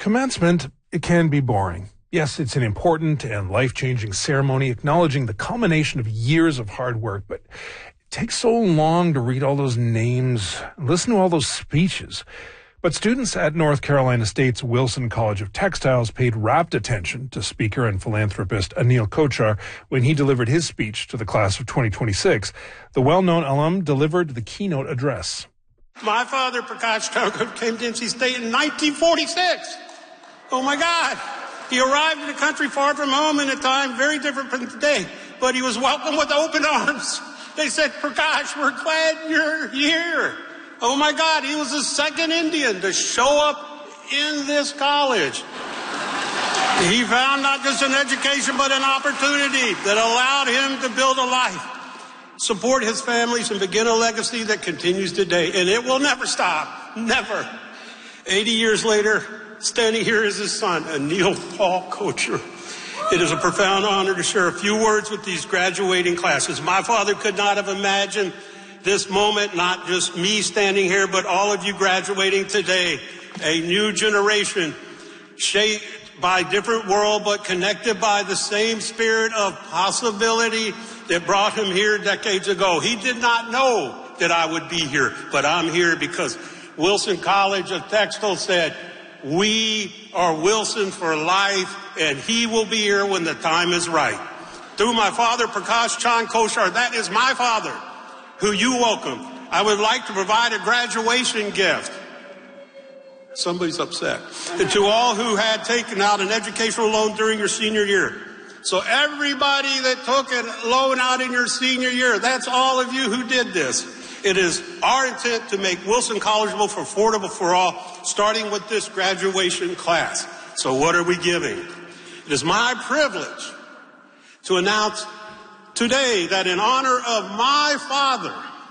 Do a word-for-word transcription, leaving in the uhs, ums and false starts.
Commencement, it can be boring. Yes, it's an important and life-changing ceremony acknowledging the culmination of years of hard work, but it takes so long to read all those names and listen to all those speeches. But students at North Carolina State's Wilson College of Textiles paid rapt attention to speaker and philanthropist Anil Kochhar when he delivered his speech to the class of twenty twenty-six. The well-known alum delivered the keynote address. My father, Prakash Thakur, came to N C State in nineteen forty-six. Oh, my God. He arrived in a country far from home in a time very different from today, but he was welcomed with open arms. They said, Prakash, we're glad you're here. Oh, my God, he was the second Indian to show up in this college. He found not just an education, but an opportunity that allowed him to build a life, support his families, and begin a legacy that continues today. And it will never stop, never. eighty years later, standing here is his son, Anil Paul Kochhar. It is a profound honor to share a few words with these graduating classes. My father could not have imagined this moment, not just me standing here, but all of you graduating today. A new generation shaped by different world, but connected by the same spirit of possibility that brought him here decades ago. He did not know that I would be here, but I'm here because Wilson College of Textile said, we are Wilson for life, and he will be here when the time is right. Through my father, Prakash Chand Kochhar, that is my father, who you welcome. I would like to provide a graduation gift. Somebody's upset. And to all who had taken out an educational loan during your senior year. So everybody that took a loan out in your senior year, that's all of you who did this. It is our intent to make Wilson collegeable for affordable for all, starting with this graduation class. So what are we giving? It is my privilege to announce today that in honor of my father,